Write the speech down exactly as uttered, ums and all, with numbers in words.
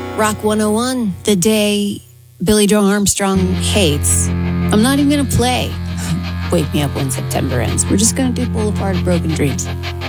Rock one oh one, the day Billy Joe Armstrong hates. I'm not even going to play Wake Me Up When September Ends. We're just going to do Boulevard of Broken Dreams.